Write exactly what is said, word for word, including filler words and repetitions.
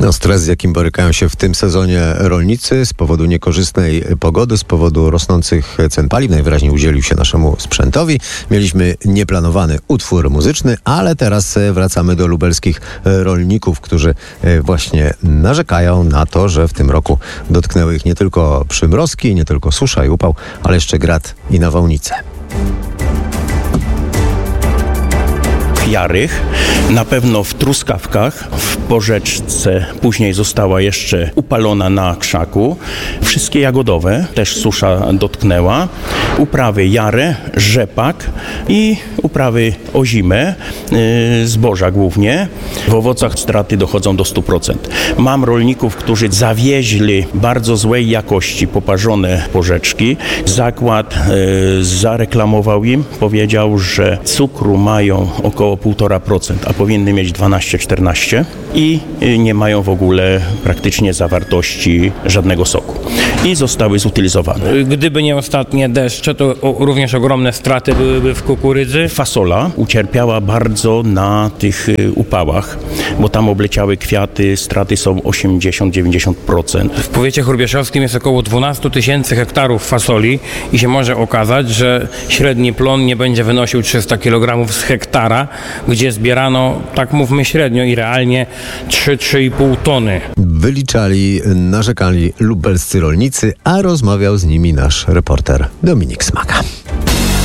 No, stres, z jakim borykają się w tym sezonie rolnicy z powodu niekorzystnej pogody, z powodu rosnących cen paliw. Najwyraźniej udzielił się naszemu sprzętowi. Mieliśmy nieplanowany utwór muzyczny, ale teraz wracamy do lubelskich rolników, którzy właśnie narzekają na to, że w tym roku dotknęły ich nie tylko przymrozki, nie tylko susza i upał, ale jeszcze grad i nawałnice. Jarych, na pewno w truskawkach, w porzeczce, później została jeszcze upalona na krzaku. Wszystkie jagodowe też susza dotknęła. Uprawy jare, rzepak i uprawy ozime, yy, zboża głównie. W owocach straty dochodzą do stu procent. Mam rolników, którzy zawieźli bardzo złej jakości poparzone porzeczki. Zakład yy, zareklamował im, powiedział, że cukru mają około półtora procent, a powinny mieć dwanaście czternaście i nie mają w ogóle praktycznie zawartości żadnego soku. I zostały zutylizowane. Gdyby nie ostatnie deszcze, to również ogromne straty byłyby w kukurydzy. Fasola ucierpiała bardzo na tych upałach, bo tam obleciały kwiaty, straty są osiemdziesiąt do dziewięćdziesięciu procent. W powiecie hurbieszowskim jest około dwanaście tysięcy hektarów fasoli i się może okazać, że średni plon nie będzie wynosił trzysta kilogramów z hektara, gdzie zbierano, tak mówmy średnio i realnie, trzy do trzech i pół tony. Wyliczali, narzekali lubelscy rolnicy, a rozmawiał z nimi nasz reporter Dominik Smaka.